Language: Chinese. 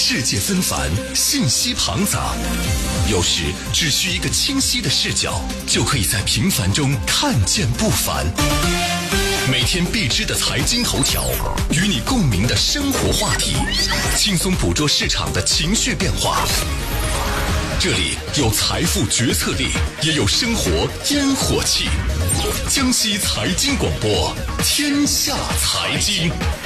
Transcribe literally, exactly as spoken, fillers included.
世界纷繁，信息庞杂，有时只需一个清晰的视角，就可以在平凡中看见不凡。每天必知的财经头条，与你共鸣的生活话题，轻松捕捉市场的情绪变化。这里有财富决策力，也有生活烟火气。江西财经广播，天下财经。